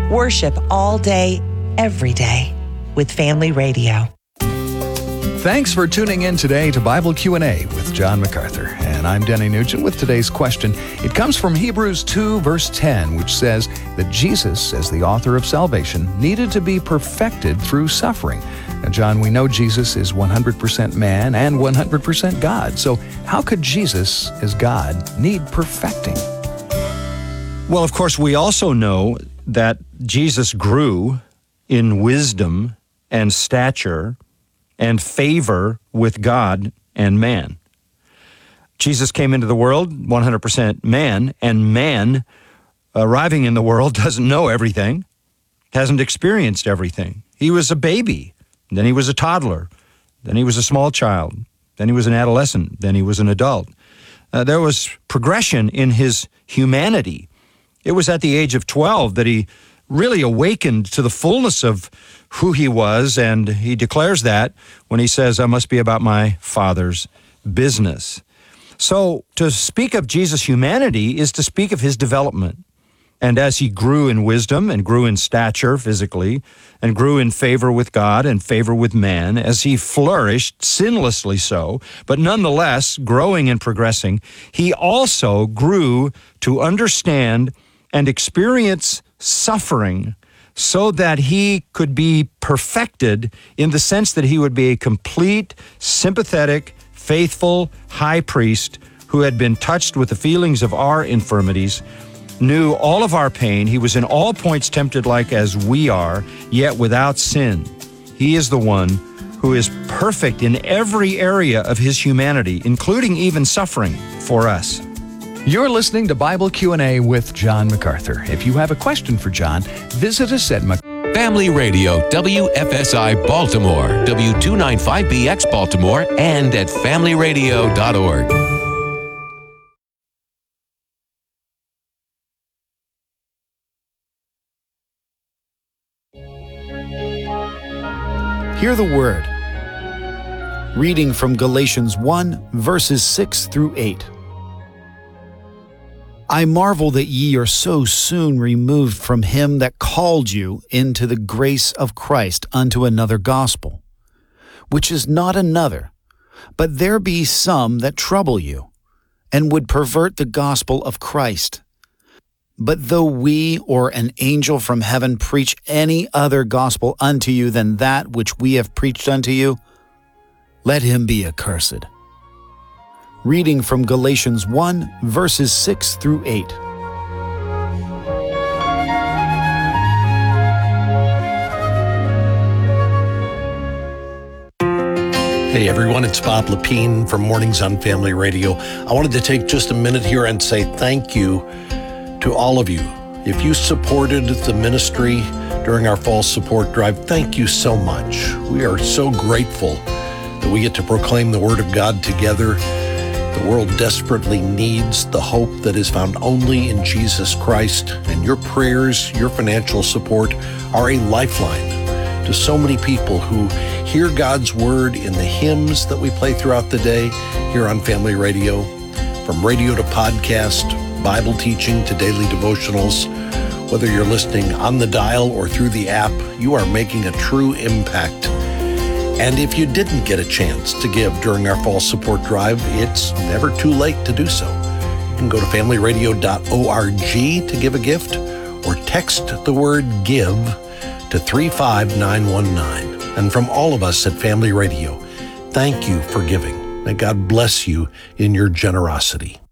Worship all day, every day with Family Radio. Thanks for tuning in today to Bible Q&A with John MacArthur. And I'm Denny Nugent with today's question. It comes from Hebrews 2, verse 10, which says that Jesus, as the author of salvation, needed to be perfected through suffering. Now, John, we know Jesus is 100% man and 100% God. So how could Jesus, as God, need perfecting? Well, of course, we also know that Jesus grew in wisdom and stature and favor with God and man. Jesus came into the world 100% man, and man arriving in the world doesn't know everything, hasn't experienced everything. He was a baby, then he was a toddler, then he was a small child, then he was an adolescent, then he was an adult. There was progression in his humanity. It was at the age of 12 that he really awakened to the fullness of who he was, and he declares that when he says, "I must be about my Father's business." So to speak of Jesus' humanity is to speak of his development. And as he grew in wisdom and grew in stature physically and grew in favor with God and favor with man, as he flourished, sinlessly so, but nonetheless growing and progressing, he also grew to understand and experience suffering so that he could be perfected in the sense that he would be a complete, sympathetic, faithful high priest who had been touched with the feelings of our infirmities, knew all of our pain. He was in all points tempted like as we are, yet without sin. He is the one who is perfect in every area of his humanity, including even suffering for us. You're listening to Bible Q&A with John MacArthur. If you have a question for John, visit us at Family Radio, WFSI Baltimore, W295BX Baltimore, and at familyradio.org. Hear the word. Reading from Galatians 1, verses 6 through 8. I marvel that ye are so soon removed from him that called you into the grace of Christ unto another gospel, which is not another, but there be some that trouble you, and would pervert the gospel of Christ. But though we or an angel from heaven preach any other gospel unto you than that which we have preached unto you, let him be accursed. Reading from Galatians 1, verses 6 through 8. Hey everyone, it's Bob Lepine from Mornings on Family Radio. I wanted to take just a minute here and say thank you to all of you. If you supported the ministry during our fall support drive, thank you so much. We are so grateful that we get to proclaim the Word of God together. The world desperately needs the hope that is found only in Jesus Christ, and your prayers, your financial support are a lifeline to so many people who hear God's Word in the hymns that we play throughout the day here on Family Radio. From radio to podcast, Bible teaching to daily devotionals, whether you're listening on the dial or through the app, you are making a true impact. And if you didn't get a chance to give during our fall support drive, it's never too late to do so. You can go to familyradio.org to give a gift or text the word GIVE to 35919. And from all of us at Family Radio, thank you for giving. May God bless you in your generosity.